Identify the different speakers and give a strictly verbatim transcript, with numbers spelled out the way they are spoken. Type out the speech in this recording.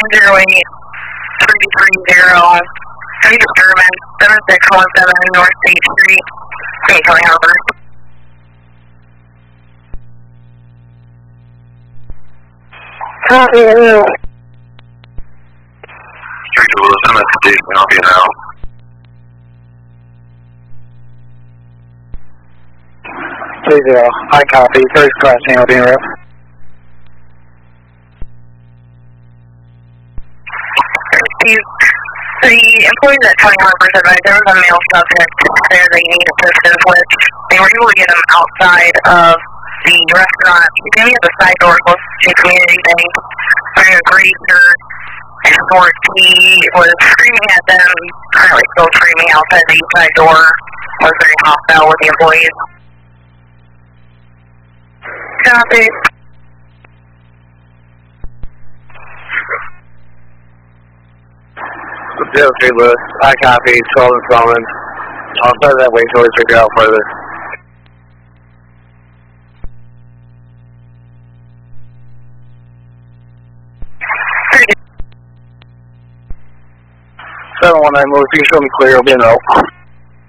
Speaker 1: zero eight three three zero. Three disturbance, seven six one seven North State Street, Saint Kelly Harbor.
Speaker 2: Copy, hello.
Speaker 3: Street to Willis, M S Station, can help you now.
Speaker 2: Three zero, I copy, first class, can help you now.
Speaker 1: The employees at Kelly Harbor said that there was a male subject there they need assistance with. They were able to get him outside of the restaurant. He came in the side door close to Community Bank, wearing a gray shirt and shorts. He was screaming at them, currently still screaming outside the side door, was very hostile with the employees. Copy.
Speaker 2: zero three Lewis, I copy, twelve installments. I'll start that way until we figure out further. seven one nine Lewis, you can show me clear, it'll be a no.